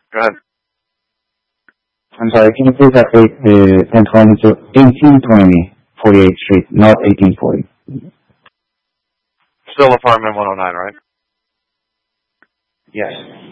Go ahead. I'm sorry, can you please update the 1020 to 1820 48th Street, not 1840? Still apartment 109, right? Yes.